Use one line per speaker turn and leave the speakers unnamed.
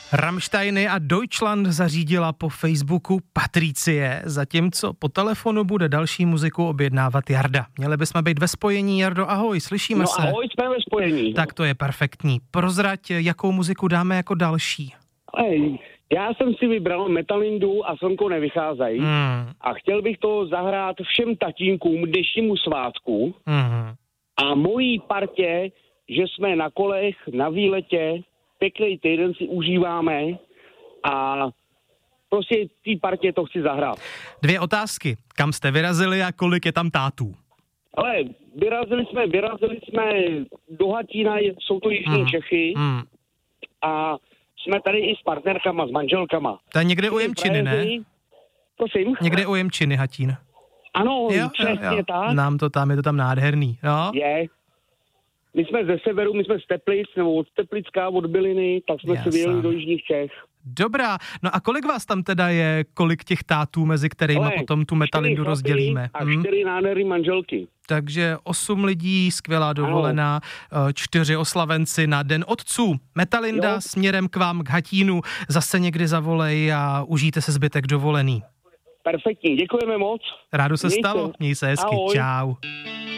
Rammsteiny a Deutschland zařídila po Facebooku Patricie, zatímco po telefonu bude další muziku objednávat Jarda. Měli bychom být ve spojení, Jardo, ahoj, slyšíme se.
Ahoj, jsme ve spojení.
Tak to je perfektní. Prozrať, jakou muziku dáme jako další.
Já jsem si vybral Metalindu a Slnko nevycházejí a chtěl bych to zahrát všem tatínkům dnešnímu svátku a mojí partě, že jsme na kolech, na výletě, pěkný týden si užíváme a prostě té partě to chci zahrát.
2 otázky. Kam jste vyrazili a kolik je tam tátů?
Ale vyrazili jsme do Hatína, jsou to jižní Čechy a jsme tady i s partnerkama, s manželkama.
To je někde u Jemčiny, ne?
Prosím?
Někde u Jemčiny, Hatín.
Ano, přesně tak.
Nám to tam, je to tam nádherný. Jo?
Je. My jsme ze severu, my jsme z Teplic, nebo od Teplická, od Byliny, tak jsme si vyjeli do jižních Čech.
Dobrá, no a kolik vás tam teda je, kolik těch tátů, mezi kterými potom tu Metalindu rozdělíme?
A 4 nádherný manželky.
Takže 8 lidí, skvělá dovolená, 4 oslavenci na Den otců. Metalinda směrem k vám, k Hatínu, zase někdy zavolej a užijte se zbytek dovolený.
Perfektní, děkujeme moc.
Rádo se stalo, měj se hezky,
ahoj.
Čau.